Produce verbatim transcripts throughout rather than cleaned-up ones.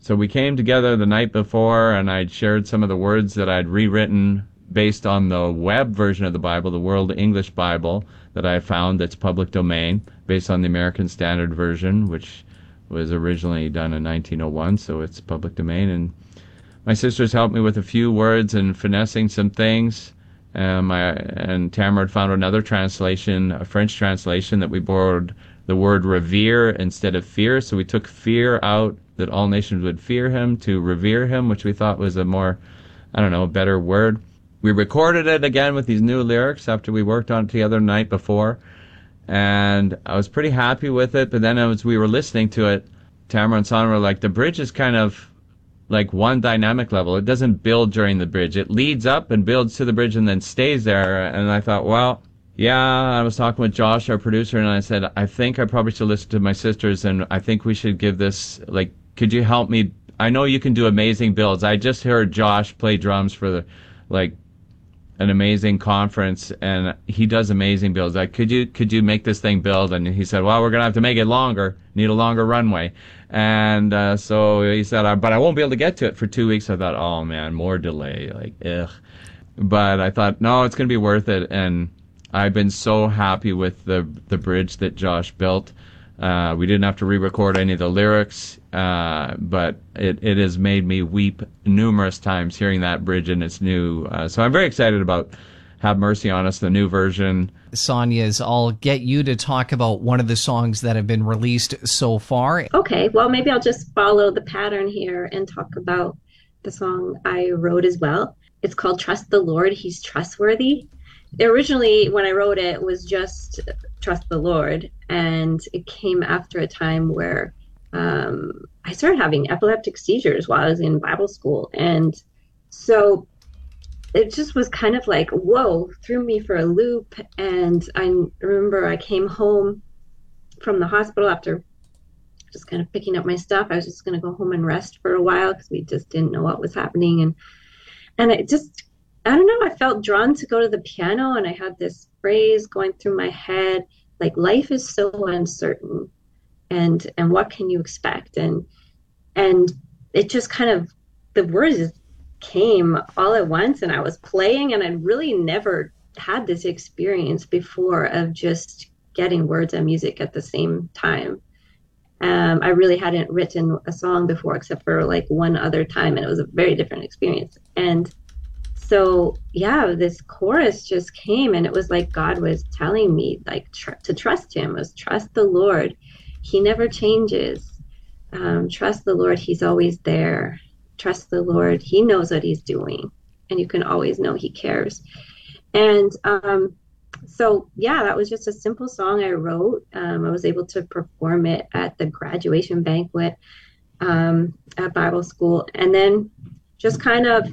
So we came together the night before, and I'd shared some of the words that I'd rewritten based on the web version of the Bible, the World English Bible that I found that's public domain, based on the American Standard Version, which was originally done in nineteen oh one, so it's public domain. And my sisters helped me with a few words and finessing some things. Um, I, and Tamara had found another translation, a French translation, that we borrowed the word revere instead of fear. So we took fear out, that all nations would fear him, to revere him, which we thought was a more, I don't know, a better word. We recorded it again with these new lyrics after we worked on it together the night before. And I was pretty happy with it. But then as we were listening to it, Tamara and Sana were like, the bridge is kind of like one dynamic level. It doesn't build during the bridge. It leads up and builds to the bridge and then stays there. And I thought, well, yeah, I was talking with Josh, our producer, and I said, I think I probably should listen to my sisters, and I think we should give this, like, could you help me? I know you can do amazing builds. I just heard Josh play drums for, the, like, an amazing conference, and he does amazing builds. Like, could you could you make this thing build? And he said, well, we're going to have to make it longer, need a longer runway. And uh, so he said, uh, but I won't be able to get to it for two weeks. I thought, oh, man, more delay, like, ugh. But I thought, no, it's going to be worth it, and I've been so happy with the the bridge that Josh built. Uh, we didn't have to re-record any of the lyrics, uh, but it, it has made me weep numerous times hearing that bridge in its new. Uh, so I'm very excited about Have Mercy on Us, the new version. Sonia's, I'll get you to talk about one of the songs that have been released so far. Okay, well, maybe I'll just follow the pattern here and talk about the song I wrote as well. It's called Trust the Lord, He's Trustworthy. Originally, when I wrote it, it was just Trust the Lord, and it came after a time where um, I started having epileptic seizures while I was in Bible school, and so it just was kind of like, whoa, threw me for a loop. And I remember I came home from the hospital after just kind of picking up my stuff. I was just going to go home and rest for a while because we just didn't know what was happening, and and it just, I don't know, I felt drawn to go to the piano, and I had this phrase going through my head, like, life is so uncertain, and and what can you expect? And and it just kind of, the words just came all at once, and I was playing, and I really never had this experience before of just getting words and music at the same time. Um, I really hadn't written a song before except for like one other time, and it was a very different experience. And so, yeah, this chorus just came, and it was like God was telling me, like, tr- to trust him. It was trust the Lord. He never changes. Um, trust the Lord. He's always there. Trust the Lord. He knows what he's doing, and you can always know he cares. And um, so, yeah, that was just a simple song I wrote. Um, I was able to perform it at the graduation banquet um, at Bible school, and then just kind of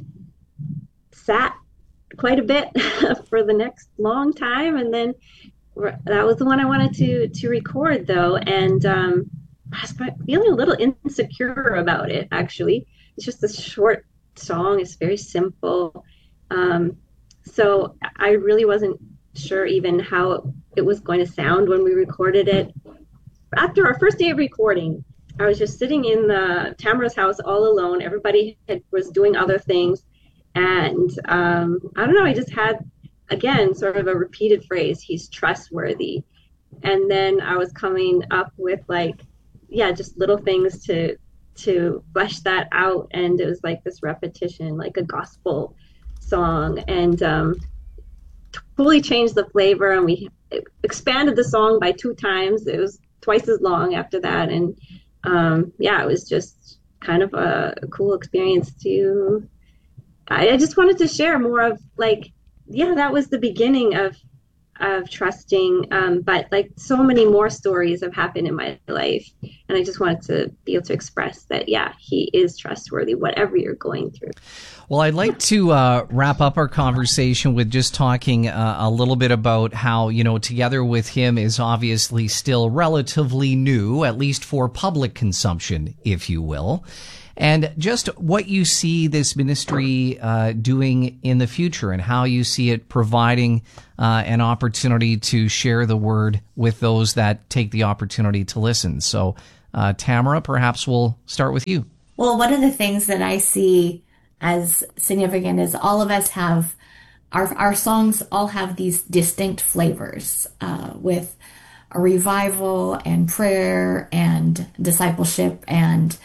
sat quite a bit for the next long time. And then that was the one I wanted to to record, though. And um, I was feeling a little insecure about it, actually. It's just a short song. It's very simple. Um, so I really wasn't sure even how it was going to sound when we recorded it. After our first day of recording, I was just sitting in the Tamara's house all alone. Everybody had, was doing other things. And um, I don't know, I just had, again, sort of a repeated phrase, he's trustworthy. And then I was coming up with, like, yeah, just little things to to flesh that out. And it was like this repetition, like a gospel song. And um, totally changed the flavor. And we expanded the song by two times. It was twice as long after that. And um, yeah, it was just kind of a, a cool experience to... I just wanted to share more of, like, yeah, that was the beginning of of trusting, um, but like so many more stories have happened in my life, and I just wanted to be able to express that, yeah, he is trustworthy, whatever you're going through. Well, I'd like to uh, wrap up our conversation with just talking uh, a little bit about how, you know, Together with Him is obviously still relatively new, at least for public consumption, if you will. And just what you see this ministry uh, doing in the future, and how you see it providing uh, an opportunity to share the word with those that take the opportunity to listen. So, uh, Tamara, perhaps we'll start with you. Well, one of the things that I see as significant is all of us have our our songs all have these distinct flavors uh, with a revival and prayer and discipleship and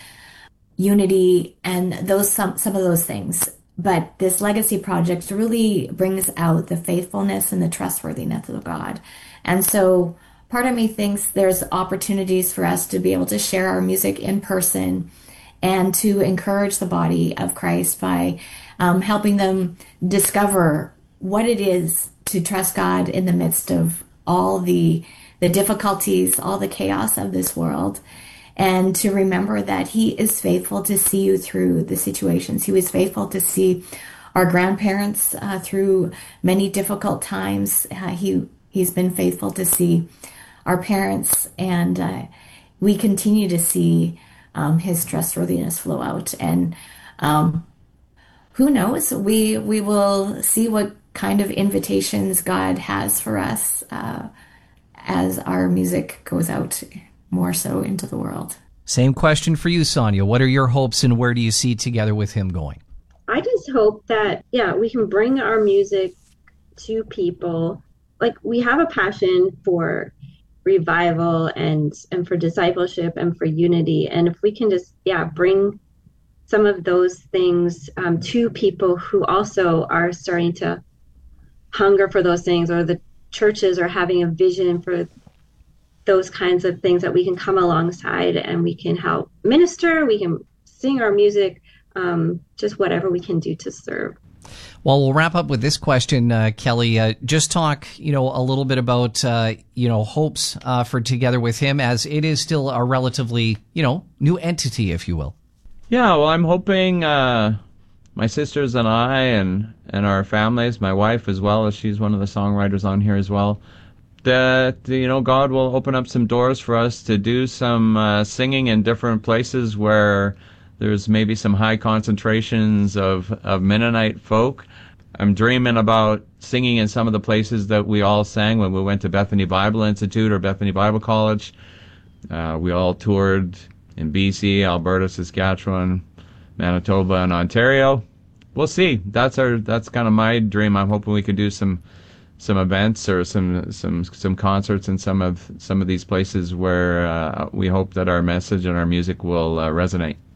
unity and those some some of those things. But this legacy project really brings out the faithfulness and the trustworthiness of God. And so part of me thinks there's opportunities for us to be able to share our music in person and to encourage the body of Christ by um, helping them discover what it is to trust God in the midst of all the the difficulties, all the chaos of this world, and to remember that He is faithful to see you through the situations. He was faithful to see our grandparents uh, through many difficult times. Uh, he He's been faithful to see our parents, and uh, we continue to see um, His trustworthiness flow out. And um, who knows? We we will see what kind of invitations God has for us uh, as our music goes out more so into the world. Same question for you, Sonia. What are your hopes and where do you see Together with Him going? I just hope that, yeah, we can bring our music to people. Like, we have a passion for revival and and for discipleship and for unity. And if we can just, yeah, bring some of those things um, to people who also are starting to hunger for those things, or the churches are having a vision for those kinds of things, that we can come alongside and we can help minister, we can sing our music, um, just whatever we can do to serve. Well, we'll wrap up with this question, uh, Kelly. Uh, just talk, you know, a little bit about, uh, you know, hopes uh, for Together with Him, as it is still a relatively, you know, new entity, if you will. Yeah, well, I'm hoping uh, my sisters and I and, and our families, my wife as well, as she's one of the songwriters on here as well, that, you know, God will open up some doors for us to do some uh, singing in different places where there's maybe some high concentrations of, of Mennonite folk. I'm dreaming about singing in some of the places that we all sang when we went to Bethany Bible Institute or Bethany Bible College. Uh, we all toured in B C, Alberta, Saskatchewan, Manitoba, and Ontario. We'll see. That's our. That's kind of my dream. I'm hoping we can do some some events or some some some concerts in some of some of these places where uh, we hope that our message and our music will uh, resonate.